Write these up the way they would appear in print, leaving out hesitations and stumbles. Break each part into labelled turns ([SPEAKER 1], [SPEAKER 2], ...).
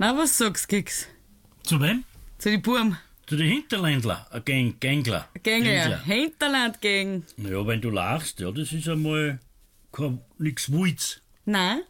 [SPEAKER 1] Na, was sagst du, Keks?
[SPEAKER 2] Zu wem?
[SPEAKER 1] Zu den Burm.
[SPEAKER 2] Zu den Hinterländler, Gängler.
[SPEAKER 1] Gängler. Hinterlandgäng.
[SPEAKER 2] Ja, wenn du lachst, ja, das ist einmal nix Witz.
[SPEAKER 1] Nein?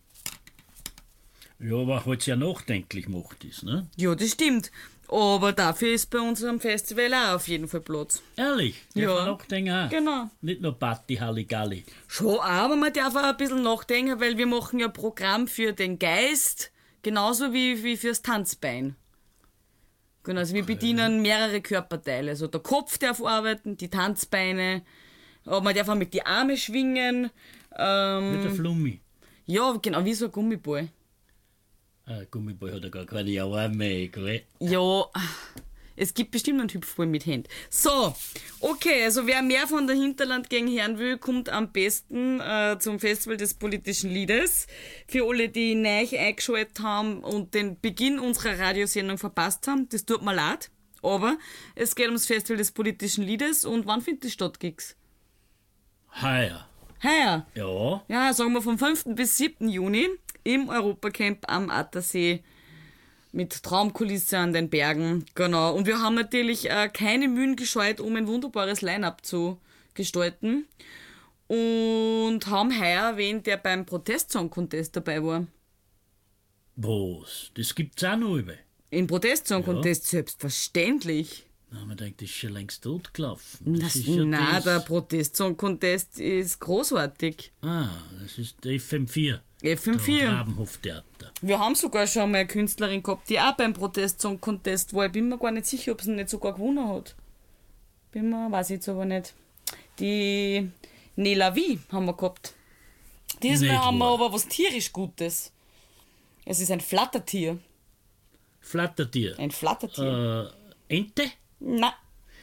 [SPEAKER 2] Ja, aber halt sehr nachdenklich macht das, ne?
[SPEAKER 1] Ja, das stimmt. Aber dafür ist bei unserem Festival auch auf jeden Fall Platz.
[SPEAKER 2] Ehrlich? Darf
[SPEAKER 1] Ja.
[SPEAKER 2] man nachdenken auch?
[SPEAKER 1] Genau.
[SPEAKER 2] Nicht nur Party, Halligalli.
[SPEAKER 1] Schon auch, aber man darf auch ein bisschen nachdenken, weil wir machen ja Programm für den Geist, genauso wie fürs Tanzbein. Genau, also wir bedienen mehrere Körperteile. Also der Kopf darf arbeiten, die Tanzbeine, aber man darf auch mit die Arme schwingen.
[SPEAKER 2] Mit der Flummi.
[SPEAKER 1] Ja, genau, wie so ein Gummiball.
[SPEAKER 2] Gummiball hat ja gar keine Arme, gell?
[SPEAKER 1] Ja, es gibt bestimmt einen Hüpfball mit Händen. So, okay, also wer mehr von der Hinterlandgang hören will, kommt am besten zum Festival des politischen Liedes. Für alle, die neu eingeschaltet haben und den Beginn unserer Radiosendung verpasst haben, das tut mir leid, aber es geht ums Festival des politischen Liedes. Und wann findet das statt, Gigs?
[SPEAKER 2] Heuer.
[SPEAKER 1] Heuer?
[SPEAKER 2] Ja.
[SPEAKER 1] Ja, sagen wir vom 5. bis 7. Juni im Europacamp am Attersee mit Traumkulisse an den Bergen. Genau. Und wir haben natürlich keine Mühen gescheut, um ein wunderbares Line-Up zu gestalten. Und haben heuer wen, der beim Protest-Song-Contest dabei war.
[SPEAKER 2] Was? Das gibt's auch noch über.
[SPEAKER 1] Im Protest-Song-Contest selbstverständlich.
[SPEAKER 2] Na, man denkt, das ist schon längst totgelaufen. Das ist ja
[SPEAKER 1] Nein,
[SPEAKER 2] das.
[SPEAKER 1] der Protest-Song-Contest ist großartig.
[SPEAKER 2] Das ist der FM4.
[SPEAKER 1] FM4.
[SPEAKER 2] Rabenhof-Theater.
[SPEAKER 1] Wir haben sogar schon mal eine Künstlerin gehabt, die auch beim Protest-Song-Contest war. Ich bin mir gar nicht sicher, ob sie nicht sogar gewonnen hat. Weiß ich jetzt aber nicht. Die Nela Wie haben wir gehabt. Dieses Mal
[SPEAKER 2] Nicht
[SPEAKER 1] haben wir
[SPEAKER 2] wahr.
[SPEAKER 1] aber was tierisch Gutes. Es ist ein Flattertier.
[SPEAKER 2] Flattertier.
[SPEAKER 1] Ein Flattertier.
[SPEAKER 2] Ente?
[SPEAKER 1] Na,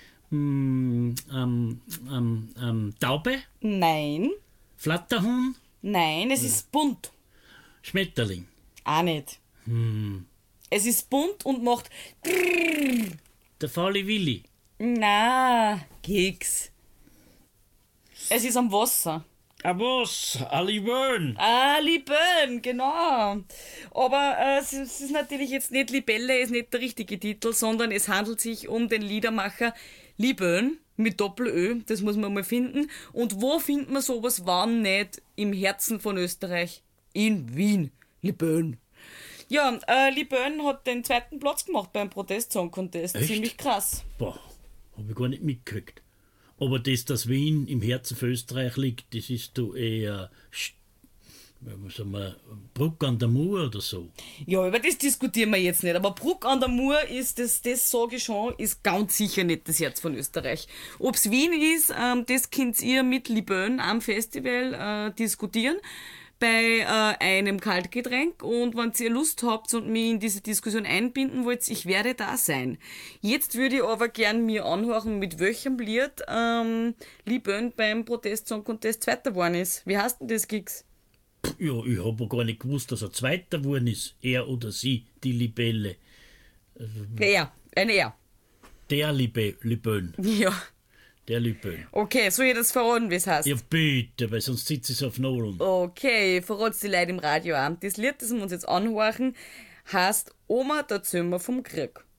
[SPEAKER 2] Taube?
[SPEAKER 1] nein.
[SPEAKER 2] Flatterhuhn?
[SPEAKER 1] Nein, es ist bunt.
[SPEAKER 2] Schmetterling?
[SPEAKER 1] Auch nicht. Es ist bunt und macht
[SPEAKER 2] Der faule Willi?
[SPEAKER 1] na, Keks. Es ist am Wasser.
[SPEAKER 2] Was? Ali Wöhn?
[SPEAKER 1] Libellen, genau. Aber es ist natürlich jetzt nicht Libelle, ist nicht der richtige Titel, sondern es handelt sich um den Liedermacher Libellen mit Doppel-Ö, das muss man mal finden. Und wo findet man sowas, wann nicht im Herzen von Österreich? In Wien. Libellen. Ja, Libellen hat den 2. Platz gemacht beim Protest-Song-Contest.
[SPEAKER 2] Echt?
[SPEAKER 1] Ziemlich krass.
[SPEAKER 2] Boah, hab ich gar nicht mitgekriegt. Aber dass Wien im Herzen von Österreich liegt, das ist doch eher, was sagen wir, Bruck an der Mur oder so.
[SPEAKER 1] Ja, über das diskutieren wir jetzt nicht. Aber Bruck an der Mur ist, das sage ich schon, ist ganz sicher nicht das Herz von Österreich. Ob's Wien ist, das könnt ihr mit Libellen am Festival diskutieren. Bei einem Kaltgetränk, und wenn ihr Lust habt und mich in diese Diskussion einbinden wollt, ich werde da sein. Jetzt würde ich aber gern mir anhören, mit welchem Lied Libellen beim Protest-Song-Contest Zweiter geworden ist. Wie heißt denn das, Gigs?
[SPEAKER 2] Ja, ich hab ja gar nicht gewusst, dass er Zweiter geworden ist. Er oder sie, die Libelle.
[SPEAKER 1] Ein Er.
[SPEAKER 2] Der Libön.
[SPEAKER 1] Ja.
[SPEAKER 2] Der Libön.
[SPEAKER 1] Okay, soll ich das verraten, wie es heißt?
[SPEAKER 2] Ja, bitte, weil sonst sitzt es auf Nollen.
[SPEAKER 1] Okay, ich verrat's die Leute im Radio an. Das Lied, das wir uns jetzt anhören, heißt Oma, der Zimmer vom Krieg.